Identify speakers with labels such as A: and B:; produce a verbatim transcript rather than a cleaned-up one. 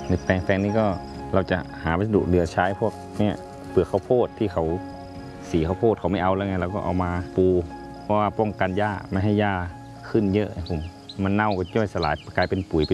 A: ในแปลงแปลงนี้ก็เราจะหาวัสดุเหลือใช้พวกเนี่ยเปลือกข้าวโพดที่เขาสีข้าวโพดเขาไม่เอาแล้วไงเราก็เอามาปูเพราะว่าป้องกันหญ้าไม่ให้หญ้าขึ้นเยอะผมมันเน่าก็ย่อยสลายกลายเป็นปุ๋ยเป็น